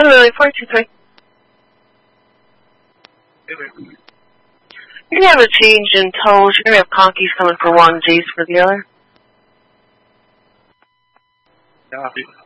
Hello, 423. You're gonna have a change in toes. You're gonna have conkies coming for one, J's for the other. Copy.